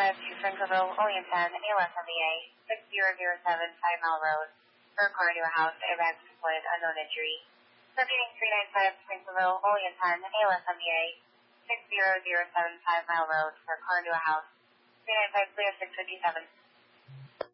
to Franklinville, Oleanton, ALS MBA, 6007 5 Mile Road, for car to a house, airbags deployed, unknown injury. Repeating 395 Franklinville, Oleanton, ALS MBA, 6007 5 Mile Road, for car to a house, 395 clear 657.